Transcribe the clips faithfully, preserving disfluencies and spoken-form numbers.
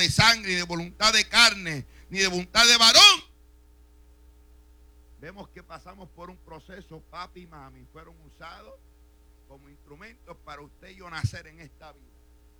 de sangre, ni de voluntad de carne, ni de voluntad de varón. Vemos que pasamos por un proceso. Papi y mami fueron usados como instrumentos para usted y yo nacer en esta vida.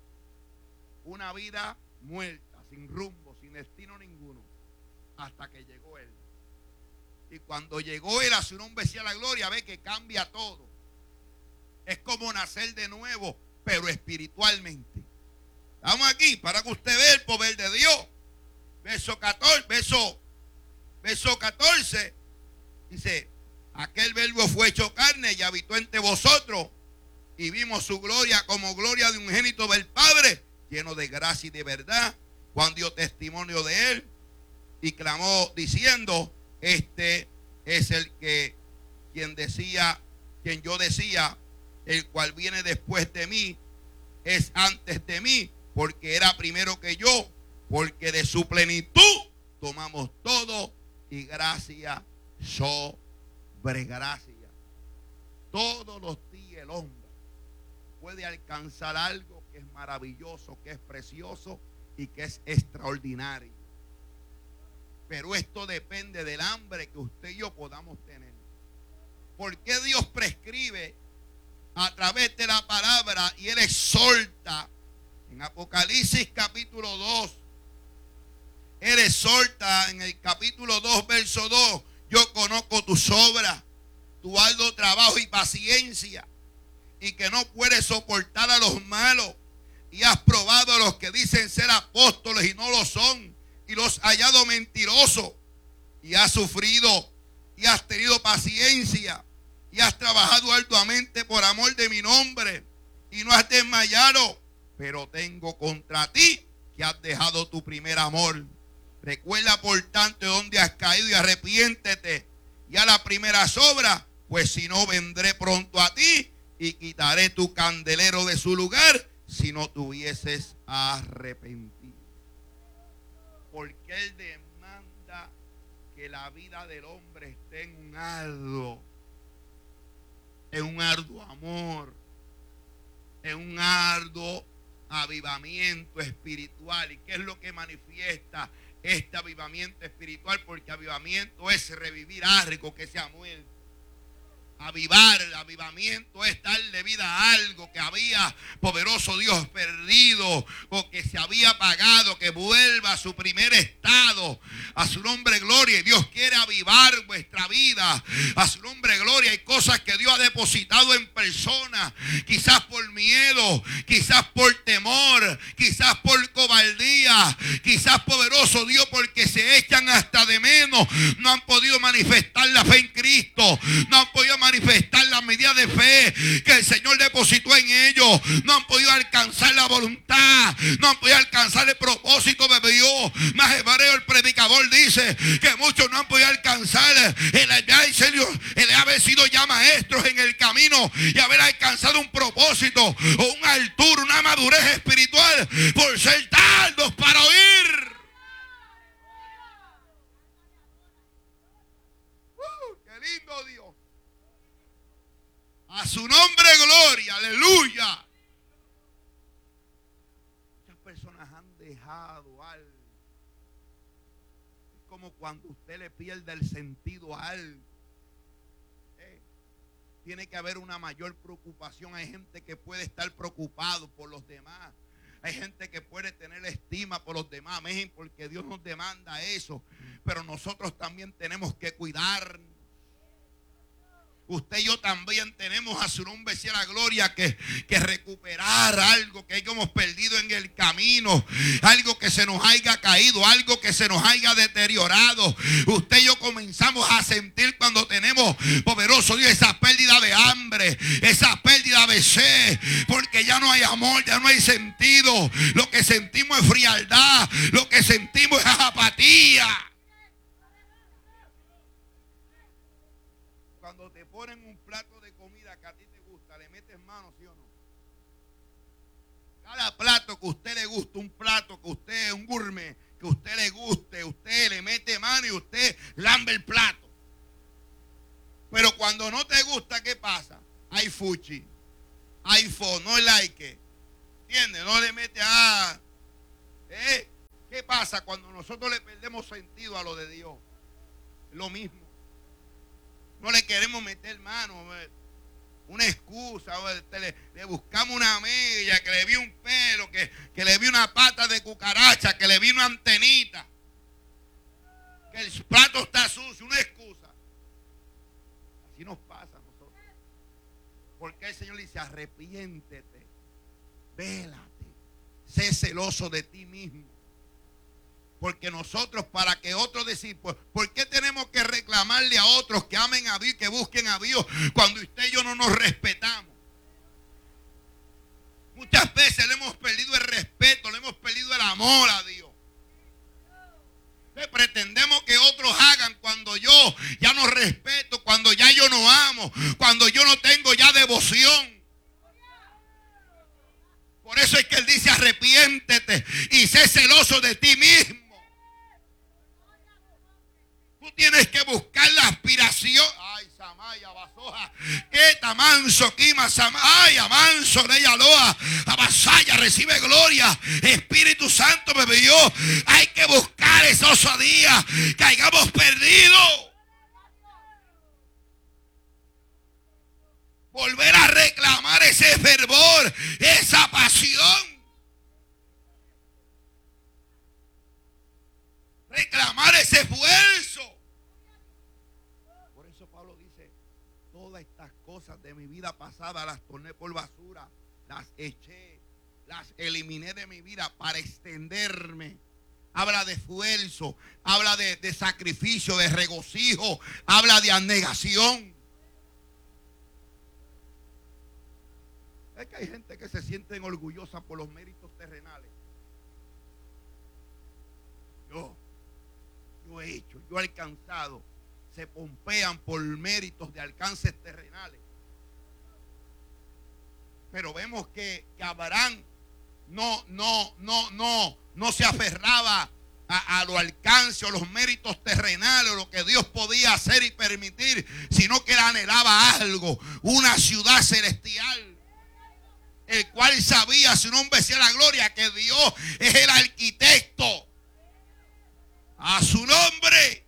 Una vida muerta, sin rumbo, sin destino ninguno, hasta que llegó Él. Y cuando llegó Él, a su nombre sea la gloria, ve que cambia todo. Es como nacer de nuevo, pero espiritualmente. Estamos aquí para que usted vea el poder de Dios. Verso catorce, verso, verso catorce, dice: aquel verbo fue hecho carne y habitó entre vosotros, y vimos su gloria como gloria de un unigénito del Padre, lleno de gracia y de verdad. Juan dio testimonio de él y clamó diciendo: este es el que quien decía, quien yo decía, el cual viene después de mí, es antes de mí, porque era primero que yo, porque de su plenitud tomamos todo, y gracia sobre gracia. Todos los días el hombre puede alcanzar algo que es maravilloso, que es precioso y que es extraordinario. Pero esto depende del hambre que usted y yo podamos tener. ¿Por qué Dios prescribe a través de la palabra y Él exhorta en Apocalipsis capítulo dos? Él exhorta en el capítulo dos, verso dos: yo conozco tus obras, tu arduo trabajo y paciencia, y que no puedes soportar a los malos, y has probado a los que dicen ser apóstoles y no lo son, y los has hallado mentirosos, y has sufrido y has tenido paciencia, y has trabajado arduamente por amor de mi nombre, y no has desmayado. Pero tengo contra ti que has dejado tu primer amor. Recuerda por tanto de dónde has caído y arrepiéntete, y a las primeras obras, pues si no, vendré pronto a ti y quitaré tu candelero de su lugar si no te hubieses arrepentido. Porque Él demanda que la vida del hombre esté en un arduo, en un arduo amor, en un arduo avivamiento espiritual. ¿Y qué es lo que manifiesta este avivamiento espiritual? Porque avivamiento es revivir algo que se ha muerto. Avivar, el avivamiento es darle vida a algo que había, poderoso Dios, perdido o que se había apagado, que vuelva a su primer estado. A su nombre gloria. Y Dios quiere avivar vuestra vida. A su nombre gloria. Hay cosas que Dios ha depositado en personas, quizás por miedo, quizás por temor, quizás por cobardía, quizás, poderoso Dios, porque se echan hasta de menos. No han podido manifestar la fe en Cristo. No han podido manifestar manifestar la medida de fe que el Señor depositó en ellos. No han podido alcanzar la voluntad, no han podido alcanzar el propósito de Dios. Más hebreo, el predicador dice que muchos no han podido alcanzar el, el, el haber sido ya maestros en el camino y haber alcanzado un propósito o una altura, una madurez espiritual por ser tardos para oír. Uh, ¡Qué lindo Dios! A su nombre gloria, aleluya. Muchas personas han dejado algo. Es como cuando usted le pierde el sentido a algo. ¿Eh? Tiene que haber una mayor preocupación. Hay gente que puede estar preocupado por los demás. Hay gente que puede tener estima por los demás. Amén, porque Dios nos demanda eso. Pero nosotros también tenemos que cuidarnos. Usted y yo también tenemos, a su nombre sea la gloria, que, que recuperar algo que hayamos perdido en el camino, algo que se nos haya caído, algo que se nos haya deteriorado. Usted y yo comenzamos a sentir cuando tenemos, poderoso Dios, esa pérdida de hambre, esa pérdida de sed, porque ya no hay amor, ya no hay sentido. Lo que sentimos es frialdad, lo que sentimos es apatía. Cuando te ponen un plato de comida que a ti te gusta, ¿le metes mano, sí o no? Cada plato que a usted le gusta, un plato que usted, un gourmet, que a usted le guste, usted le mete mano y usted lambe el plato. Pero cuando no te gusta, ¿qué pasa? Hay fuchi, hay fo, no like. ¿Entiendes? No le mete a... ¿eh? pasa cuando nosotros le perdemos sentido a lo de Dios? Lo mismo. No le queremos meter mano, una excusa, le, le buscamos una media, que le vi un pelo, que, que le vi una pata de cucaracha, que le vi una antenita, que el plato está sucio, una excusa. Así nos pasa a nosotros. Porque el Señor dice, arrepiéntete, vélate, sé celoso de ti mismo. Porque nosotros, para que otros decir, pues, ¿por qué tenemos que reclamarle a otros que amen a Dios y que busquen a Dios cuando usted y yo no nos respetamos? Muchas veces le hemos perdido el respeto, le hemos perdido el amor a Dios. Entonces, pretendemos que otros hagan cuando yo ya no respeto, cuando ya yo no amo, cuando yo no tengo ya devoción. Por eso es que Él dice, arrepiéntete y sé celoso de ti mismo. Tú tienes que buscar la aspiración. Ay, Samaya, Basoja. Que tamanso, Kima, Samaya, Manso, Reyaloa. Abasaya, recibe gloria. Espíritu Santo me vio. Hay que buscar esa osadía que hayamos perdido. Volver a reclamar ese fervor, esa pasión. Reclamar ese esfuerzo. Por eso Pablo dice, todas estas cosas de mi vida pasada las torné por basura, las eché, las eliminé de mi vida para extenderme. Habla de esfuerzo, habla de, de sacrificio, de regocijo, habla de abnegación. Es que hay gente que se sienten orgullosa por los méritos terrenales. Yo, yo he hecho, yo he alcanzado. Se pompean por méritos de alcances terrenales. Pero vemos que, que Abraham no, no, no, no, no se aferraba a, a los alcances o los méritos terrenales o lo que Dios podía hacer y permitir, sino que él anhelaba algo, una ciudad celestial. El cual sabía, su nombre sea la gloria, que Dios es el arquitecto. A su nombre.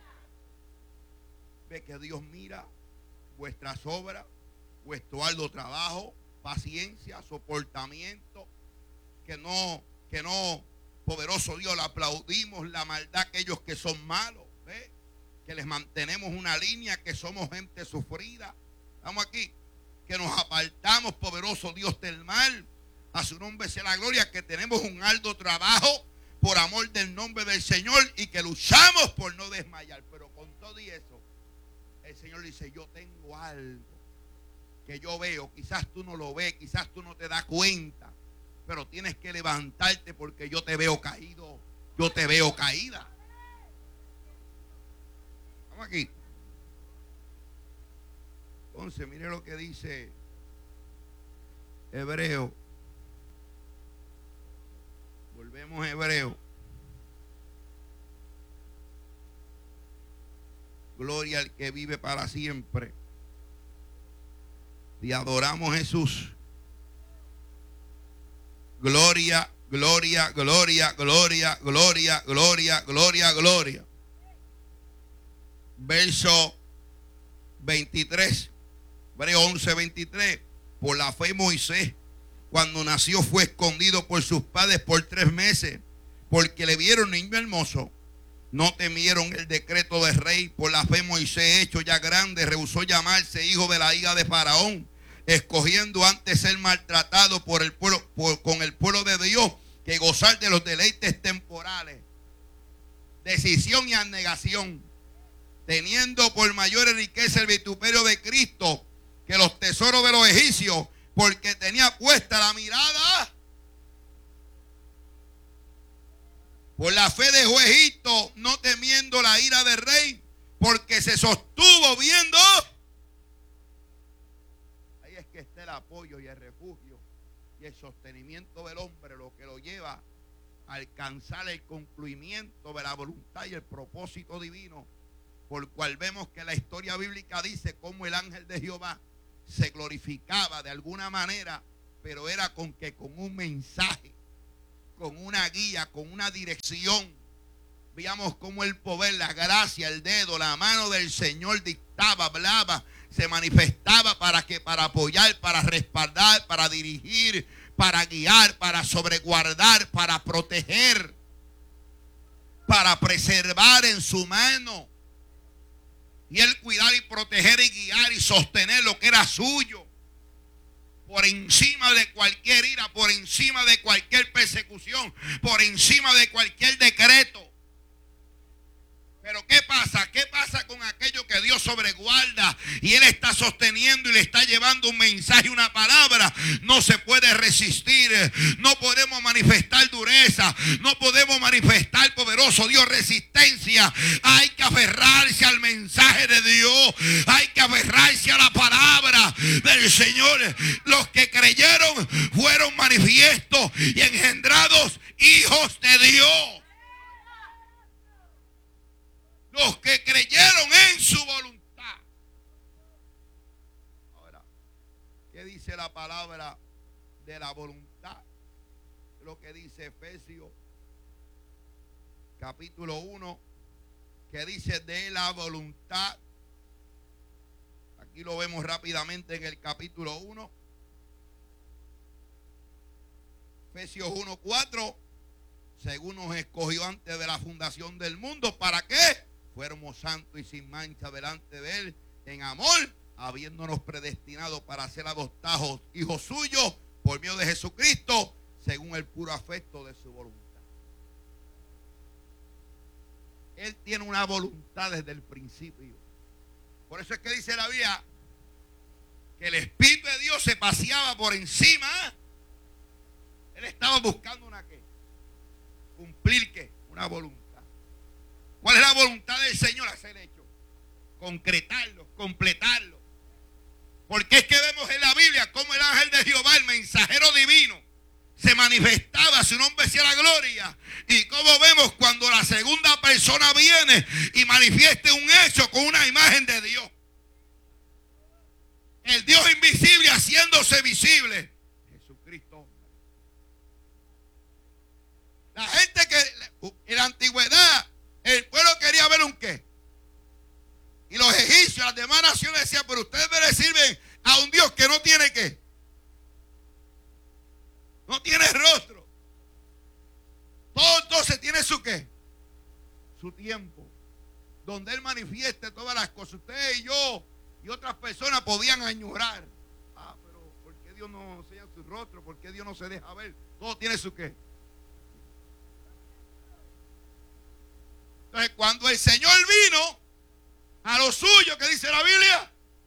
Ve que Dios mira vuestras obras, vuestro arduo trabajo, paciencia, soportamiento. Que no, que no, poderoso Dios, le aplaudimos la maldad a aquellos que son malos. ¿Ve? Que les mantenemos una línea, que somos gente sufrida. Estamos aquí. Que nos apartamos, poderoso Dios del mal. A su nombre sea la gloria, que tenemos un arduo trabajo por amor del nombre del Señor y que luchamos por no desmayar. Pero con todo y eso, el Señor dice, yo tengo algo que yo veo. Quizás tú no lo ves, quizás tú no te das cuenta, pero tienes que levantarte porque yo te veo caído, yo te veo caída. Vamos aquí. Entonces, mire lo que dice Hebreo. Volvemos a Hebreo. Gloria al que vive para siempre. Y adoramos a Jesús. Gloria, gloria, gloria, gloria, gloria, gloria, gloria, gloria. Verso veintitrés. Hebreo once, veintitrés. Por la fe Moisés, cuando nació, fue escondido por sus padres por tres meses, porque le vieron niño hermoso. No temieron el decreto del rey. Por la fe Moisés, hecho ya grande, rehusó llamarse hijo de la hija de Faraón, escogiendo antes ser maltratado por el pueblo, por, con el pueblo de Dios, que gozar de los deleites temporales. Decisión y abnegación. Teniendo por mayor riqueza el vituperio de Cristo que los tesoros de los egipcios, porque tenía puesta la mirada. Por la fe dejó Egipto, no temiendo la ira del rey, porque se sostuvo viendo. Ahí es que está el apoyo y el refugio y el sostenimiento del hombre, lo que lo lleva a alcanzar el concluimiento de la voluntad y el propósito divino, por cual vemos que la historia bíblica dice cómo el ángel de Jehová se glorificaba de alguna manera, pero era con que con un mensaje, con una guía, con una dirección. Veíamos cómo el poder, la gracia, el dedo, la mano del Señor dictaba, hablaba, se manifestaba para que, para apoyar, para respaldar, para dirigir, para guiar, para sobreguardar, para proteger, para preservar en su mano. Y él cuidar y proteger y guiar y sostener lo que era suyo. Por encima de cualquier ira, por encima de cualquier persecución, por encima de cualquier decreto. Pero ¿qué pasa? ¿Qué pasa con aquello que Dios sobreguarda y Él está sosteniendo y le está llevando un mensaje, una palabra? No se puede resistir. No podemos manifestar dureza. No podemos manifestar, poderoso Dios, resistencia. Hay que aferrarse al mensaje de Dios. Hay que aferrarse a la palabra del Señor. Los que creyeron fueron manifiestos y engendrados hijos de Dios. Los que creyeron en su voluntad. Ahora, ¿qué dice la palabra de la voluntad? Lo que dice Efesios capítulo uno, que dice de la voluntad. Aquí lo vemos rápidamente en el capítulo uno. Efesios uno cuatro. Según nos escogió antes de la fundación del mundo. ¿Para qué? Fuéramos santos y sin mancha delante de Él en amor, habiéndonos predestinado para ser adoptados hijos suyos por medio de Jesucristo, según el puro afecto de su voluntad. Él tiene una voluntad desde el principio. Por eso es que dice la Biblia que el Espíritu de Dios se paseaba por encima. Él estaba buscando una qué, cumplir qué, una voluntad. ¿Cuál es la voluntad del Señor? Hacer hecho, concretarlo, completarlo. Porque es que vemos en la Biblia cómo el ángel de Jehová, el mensajero divino, se manifestaba, su nombre sea la gloria. Y cómo vemos cuando la segunda persona viene y manifieste un hecho con una imagen de Dios. El Dios invisible haciéndose visible. Jesucristo. La gente que en la antigüedad, el pueblo quería ver un qué. Y los egipcios, las demás naciones decían, pero ustedes le sirven a un Dios que no tiene qué. No tiene rostro. Todo entonces tiene su qué. Su tiempo. Donde Él manifieste todas las cosas. Ustedes y yo y otras personas podían añorar. Ah, pero ¿por qué Dios no enseña su rostro? ¿Por qué Dios no se deja ver? Todo tiene su qué. Entonces, cuando el Señor vino a lo suyo, ¿qué dice la Biblia?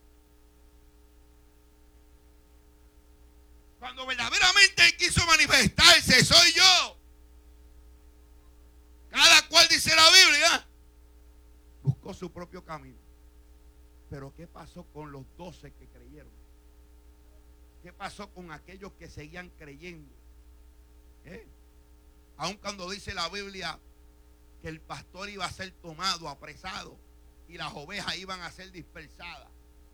Cuando verdaderamente Él quiso manifestarse, soy yo. Cada cual, dice la Biblia, buscó su propio camino. Pero ¿qué pasó con los doce que creyeron? ¿Qué pasó con aquellos que seguían creyendo? ¿Eh? Aun cuando dice la Biblia que el pastor iba a ser tomado, apresado, y las ovejas iban a ser dispersadas.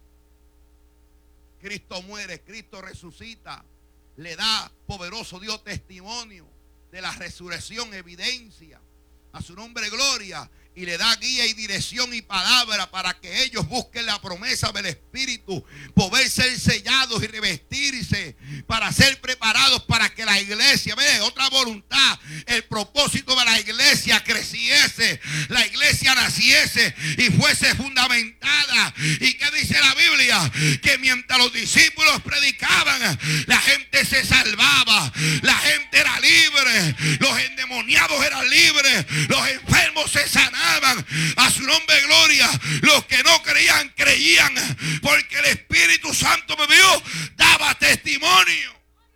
Cristo muere, Cristo resucita, le da poderoso Dios testimonio de la resurrección, evidencia, a su nombre gloria, y le da guía y dirección y palabra para que ellos busquen la promesa del Espíritu, poder ser sellados y revestirse para ser preparados para que la iglesia, ve, otra voluntad, el propósito de la iglesia creciese, la iglesia naciese y fuese fundamentada. ¿Y qué dice la Biblia? Que mientras los discípulos predicaban, la gente se salvaba, la gente era libre, los endemoniados eran libres, los enfermos se sanaban. A su nombre gloria. Los que no creían, creían, porque el Espíritu Santo me vio, daba testimonio.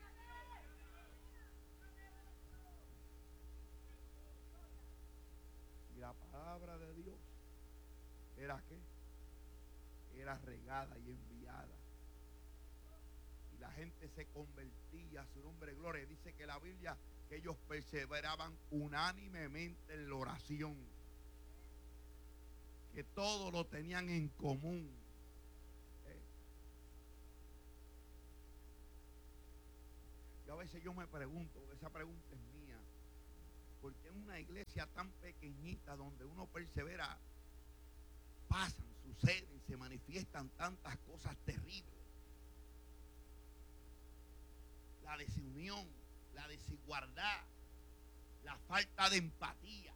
Y la palabra de Dios era que era regada y enviada, y la gente se convertía. A su nombre gloria. Dice que la Biblia que ellos perseveraban unánimemente en la oración, que todo lo tenían en común. Eh. Y a veces yo me pregunto, esa pregunta es mía, Porque en una iglesia tan pequeñita donde uno persevera, pasan, suceden, se manifiestan tantas cosas terribles. La desunión, la desigualdad, la falta de empatía.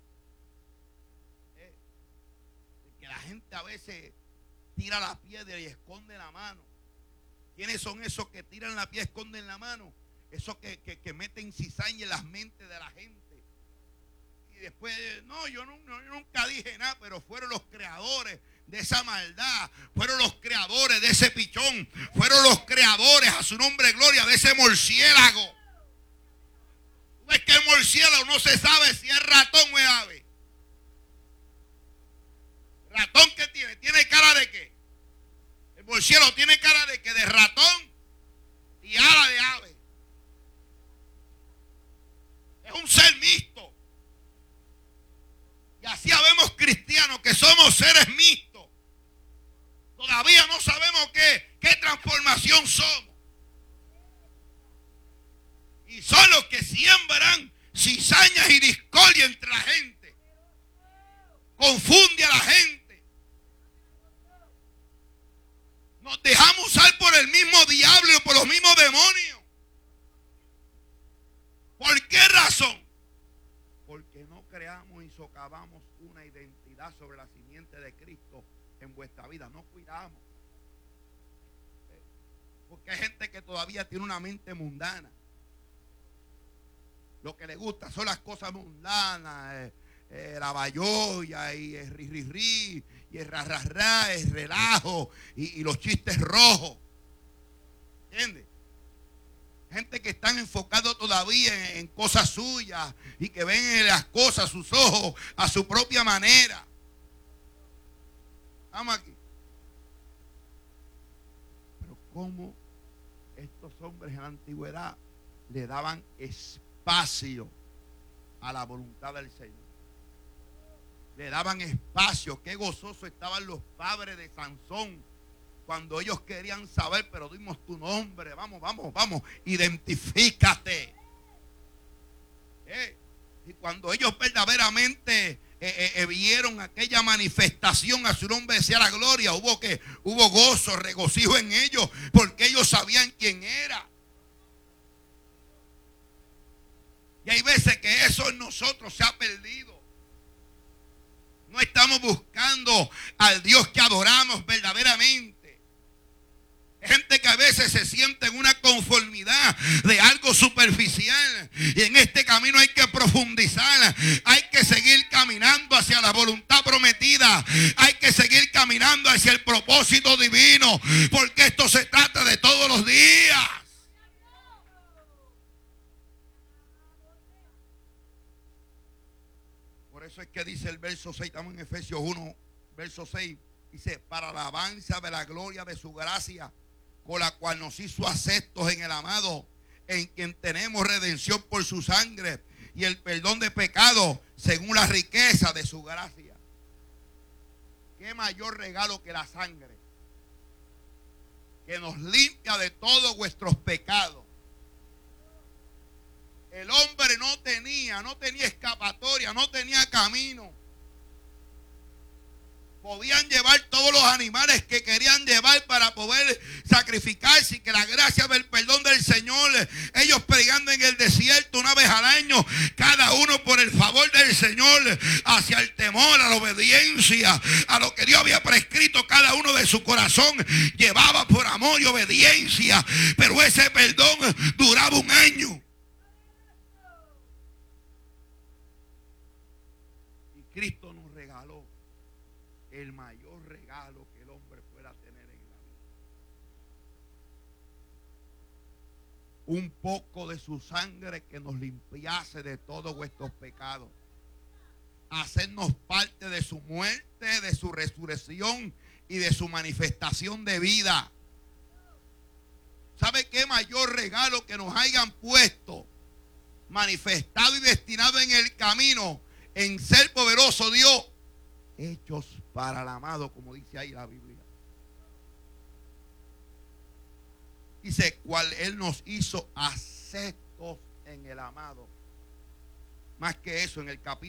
Eh, que la gente a veces tira la piedra y esconde la mano. ¿Quiénes son esos que tiran la piedra y esconden la mano? Esos que, que, que meten cizaña en las mentes de la gente. Y después, no yo, no, no, yo nunca dije nada, pero fueron los creadores de esa maldad, fueron los creadores de ese pichón, fueron los creadores, a su nombre gloria, de ese murciélago. Es que el murciélago no se sabe si es ratón o es ave. ¿Ratón qué tiene? ¿Tiene cara de qué? El murciélago tiene cara de qué, de ratón y ala de ave. Es un ser mixto. Y así habemos cristianos que somos seres mixtos. Todavía no sabemos qué, qué transformación somos. Y son los que siembran cizañas y discordia entre la gente. Confunde a la gente. Nos dejamos usar por el mismo diablo y por los mismos demonios. ¿Por qué razón? Porque no creamos y socavamos una identidad sobre la simiente de Cristo en vuestra vida. No cuidamos. Porque hay gente que todavía tiene una mente mundana. Lo que le gusta son las cosas mundanas, eh, eh, la bayoya y el ri, ri, ri, y el ra, ra, ra, el relajo y, y los chistes rojos. ¿Entiendes? Gente que están enfocados todavía en, en cosas suyas y que ven las cosas, sus ojos, a su propia manera. Vamos aquí. Pero cómo estos hombres en la antigüedad le daban espacio a la voluntad del Señor. Le daban espacio. Qué gozoso estaban los padres de Sansón cuando ellos querían saber, pero dimos tu nombre, vamos, vamos, vamos, identifícate. ¿Eh? Y cuando ellos verdaderamente eh, eh, vieron aquella manifestación, a su nombre sea la gloria, hubo que hubo gozo, regocijo en ellos, porque ellos sabían quién era. Y hay veces que eso en nosotros se ha perdido. No estamos buscando al Dios que adoramos verdaderamente. Gente que a veces se siente en una conformidad de algo superficial. Y en este camino hay que profundizar. Hay que seguir caminando hacia la voluntad prometida. Hay que seguir caminando hacia el propósito divino. Porque esto se trata de todos los días. Por eso es que dice el verso seis, estamos en Efesios uno, verso seis. Dice, para la alabanza de la gloria de su gracia, con la cual nos hizo aceptos en el amado, en quien tenemos redención por su sangre y el perdón de pecados según la riqueza de su gracia. ¿Qué mayor regalo que la sangre? Que nos limpia de todos vuestros pecados. El hombre no tenía, no tenía escapatoria, no tenía camino. Podían llevar todos los animales que querían llevar para poder sacrificarse, y que la gracia del perdón del Señor, ellos predicando en el desierto una vez al año, cada uno por el favor del Señor, hacia el temor, a la obediencia, a lo que Dios había prescrito, cada uno de su corazón llevaba por amor y obediencia, pero ese perdón duraba un año. Y Cristo nos regaló el mayor regalo que el hombre pueda tener en la vida. Un poco de su sangre que nos limpiase de todos vuestros pecados. Hacernos parte de su muerte, de su resurrección y de su manifestación de vida. ¿Sabe qué mayor regalo que nos hayan puesto, manifestado y destinado en el camino, en ser poderoso Dios? Hechos para el amado, como dice ahí la Biblia. Dice, cual Él nos hizo aceptos en el amado. Más que eso, en el capítulo